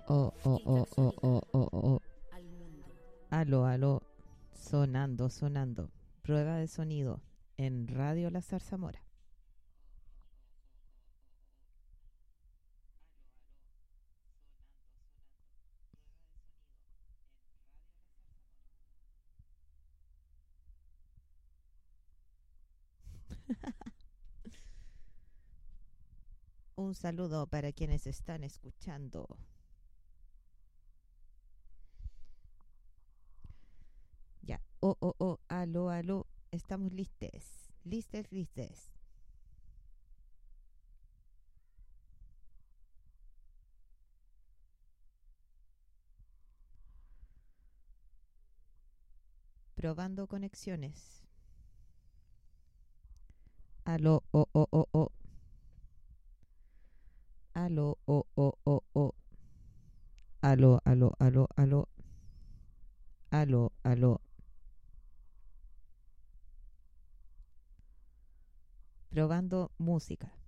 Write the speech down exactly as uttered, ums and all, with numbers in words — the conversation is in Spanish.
Oh, oh, oh, oh, oh, oh, oh. Aló, aló. Sonando, sonando. Prueba de sonido en Radio La Zarzamora. Un saludo para quienes están escuchando. Ya. Oh, oh, oh. Aló, aló. Estamos listes. Listes, listes. Probando conexiones. Aló, oh, oh, oh, oh. Aló, oh, oh, oh, oh. Aló, aló, aló, aló. Aló, aló. Probando música.